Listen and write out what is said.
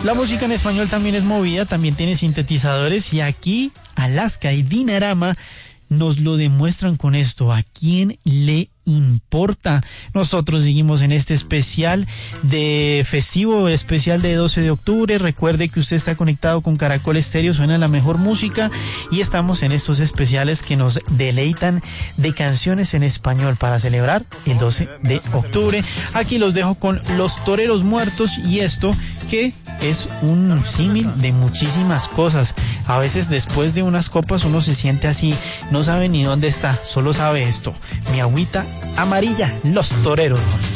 La música en español también es movida, también tiene sintetizadores y aquí Alaska y Dinarama nos lo demuestran con esto. ¿A quién le importa? Nosotros seguimos en este especial de festivo, especial de 12 de octubre. Recuerde que usted está conectado con Caracol Estéreo, suena la mejor música y estamos en estos especiales que nos deleitan de canciones en español para celebrar el 12 de octubre. Aquí los dejo con Los Toreros Muertos y esto que es un símil de muchísimas cosas. A veces después de unas copas uno se siente así, no sabe ni dónde está, solo sabe esto: mi agüita amarilla, Los Toreros Muertos.